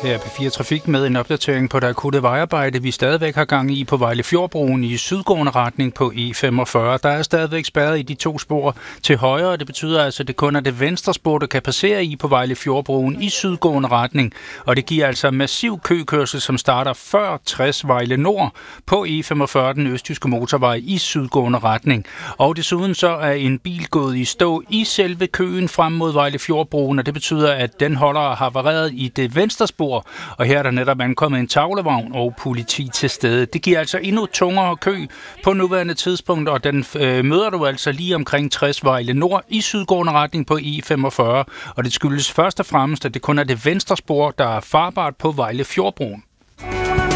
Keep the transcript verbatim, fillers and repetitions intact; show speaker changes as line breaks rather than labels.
Det er P fire Trafik med en opdatering på det akutte vejarbejde, vi stadigvæk har gang i på Vejle Fjordbroen i sydgående retning på E femogfyrre. Der er stadigvæk spærret i de to spor til højre, og det betyder altså, at det kun er det venstre spor, der kan passere i på Vejle Fjordbroen i sydgående retning. Og det giver altså massiv køkørsel, som starter før tres Vejle Nord på E femogfyrre, den østjyske motorvej i sydgående retning. Og desuden så er en bil gået i stå i selve køen frem mod Vejle Fjordbroen, og det betyder, at den holder havareret i det venstre spor. Og her er der netop ankommet en tavlevogn og politi til stede. Det giver altså endnu tungere kø på nuværende tidspunkt, og den øh, møder du altså lige omkring tres Vejle Nord i sydgående retning på E femogfyrre. Og det skyldes først og fremmest, at det kun er det venstre spor, der er farbart på Vejle Fjordbroen.